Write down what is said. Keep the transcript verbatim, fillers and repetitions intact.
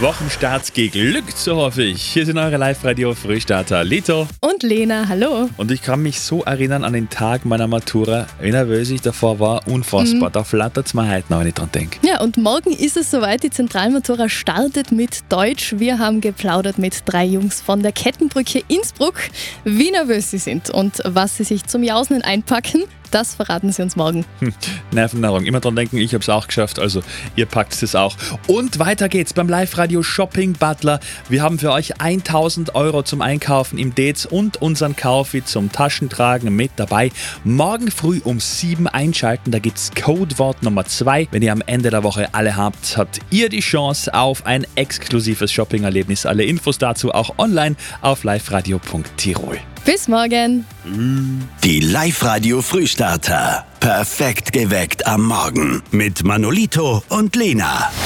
Wochenstart geglückt, so hoffe ich. Hier sind eure Live-Radio-Frühstarter Lito und Lena, hallo. Und ich kann mich so erinnern an den Tag meiner Matura, wie nervös ich davor war, unfassbar. Mhm. Da flattert es mir heute noch, wenn ich dran denke. Ja, und morgen ist es soweit, die Zentralmatura startet mit Deutsch. Wir haben geplaudert mit drei Jungs von der Kettenbrücke Innsbruck, wie nervös sie sind und was sie sich zum Jausen einpacken. Das verraten sie uns morgen. Hm, Nervennahrung. Immer dran denken, ich habe es auch geschafft, also ihr packt es auch. Und weiter geht's beim Live-Radio Shopping Butler. Wir haben für euch tausend Euro zum Einkaufen im Dez und unseren Kaufi zum Taschentragen mit dabei. Morgen früh um sieben einschalten, da gibt's Codewort Nummer zwei. Wenn ihr am Ende der Woche alle habt, habt ihr die Chance auf ein exklusives Shopping-Erlebnis. Alle Infos dazu auch online auf liveradio punkt tirol. Bis morgen. Die Live-Radio Frühstarter. Perfekt geweckt am Morgen mit Manolito und Lena.